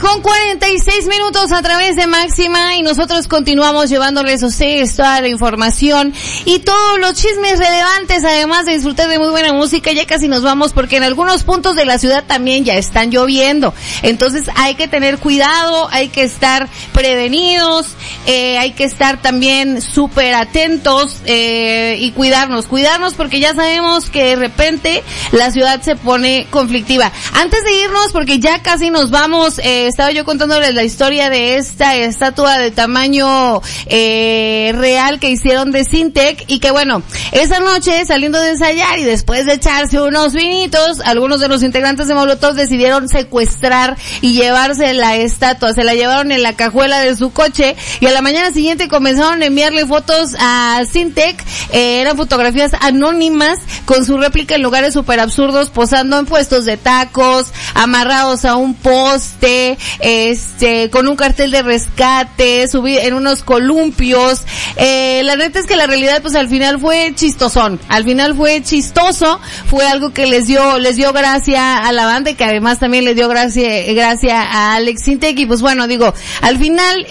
con 46 minutos a través de Máxima y nosotros continuamos llevándoles a ustedes toda la información y todos los chismes relevantes, además de disfrutar de muy buena música. Ya casi nos vamos porque en algunos puntos de la ciudad también ya están lloviendo, entonces hay que tener cuidado, hay que estar prevenidos, hay que estar también súper atentos y cuidarnos porque ya sabemos que de repente la ciudad se pone conflictiva. Antes de irnos, porque ya casi nos vamos, estaba yo contándoles la historia de esta estatua de tamaño real que hicieron de Sintec y que bueno, esa noche saliendo de ensayar y después de echarse unos vinitos, algunos de los integrantes de Molotov decidieron secuestrar y llevarse la estatua, se la llevaron en la cajuela de su coche y a la mañana siguiente comenzaron a enviarle fotos a Sintec, eran fotografías anónimas con su réplica en lugares súper absurdos, posando en puestos de tacos, amarrados a un poste, con un cartel de rescate, subir en unos columpios. La neta es que la realidad pues al final fue chistosón, chistoso, fue algo que les dio gracia a la banda y que además también le dio gracia a Alex Sintec y pues bueno, digo, al final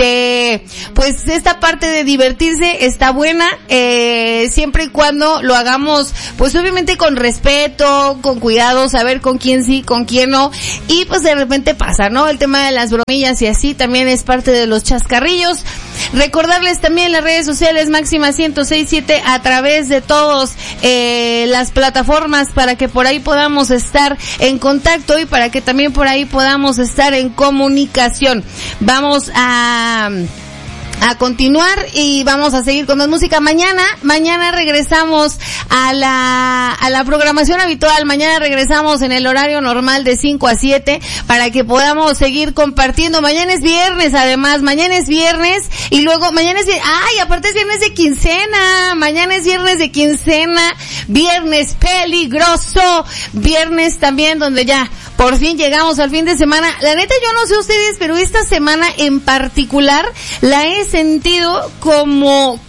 pues esta parte de divertirse está buena, siempre y cuando lo hagamos pues obviamente con respeto, con cuidado, saber con quién sí, con quién no, y pues de repente pasa, ¿no? El tema de las bromillas y así también es parte de los chascarrillos. Recordarles también las redes sociales Máxima 106.7 a través de todas las plataformas para que por ahí podamos estar en contacto y para que también por ahí podamos estar en comunicación. Vamos a continuar y vamos a seguir con más música. Mañana regresamos a la programación habitual. Mañana regresamos en el horario normal de 5 a 7 para que podamos seguir compartiendo. Mañana es viernes, además. Mañana es viernes y luego aparte es viernes de quincena. Mañana es viernes de quincena. Viernes peligroso. Viernes también donde ya por fin llegamos al fin de semana. La neta yo no sé ustedes, pero esta semana en particular la he sentido como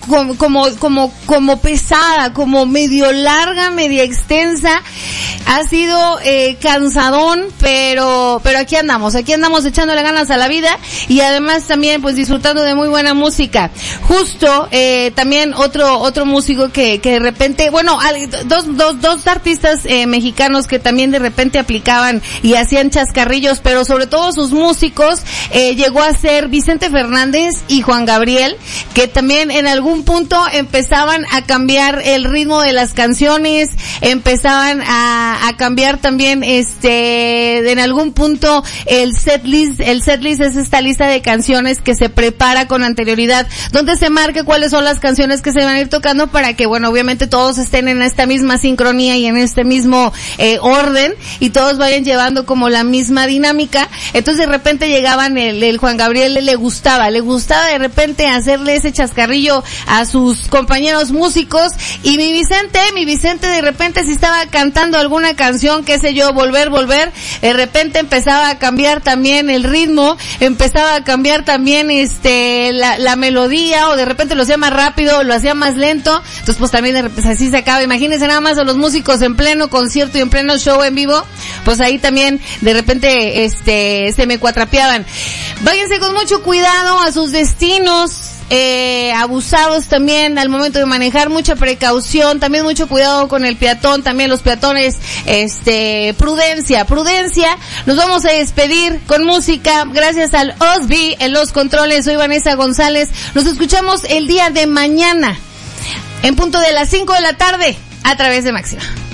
pesada, como medio larga, media extensa. Ha sido cansadón, pero aquí andamos echándole ganas a la vida y además también pues disfrutando de muy buena música. Justo también otro músico que de repente, bueno, dos artistas mexicanos que también de repente aplicaban y hacían chascarrillos, pero sobre todo sus músicos, llegó a ser Vicente Fernández y Juan Gabriel, que también en algún punto empezaban a cambiar el ritmo de las canciones, empezaban a cambiar también en algún punto el setlist es esta lista de canciones que se prepara con anterioridad, donde se marca cuáles son las canciones que se van a ir tocando para que, bueno, obviamente todos estén en esta misma sincronía y en este mismo orden y todos vayan llevando como la misma dinámica. Entonces de repente llegaban el Juan Gabriel le gustaba de repente hacerle ese chascarrillo a sus compañeros músicos y mi Vicente de repente si estaba cantando alguna canción, qué sé yo, volver, de repente empezaba a cambiar también el ritmo, empezaba a cambiar también la melodía, o de repente lo hacía más rápido, lo hacía más lento, entonces pues también de repente así se acaba. Imagínense nada más a los músicos en pleno concierto y en pleno show en vivo, pues ahí también de repente se me cuatrapeaban. Váyanse con mucho cuidado a sus destinos, abusados también al momento de manejar, mucha precaución, también mucho cuidado con el peatón, también los peatones, prudencia. Nos vamos a despedir con música, gracias al Osby en los controles. Soy Vanessa González, nos escuchamos el día de mañana en punto de las 5 de la tarde a través de Máxima.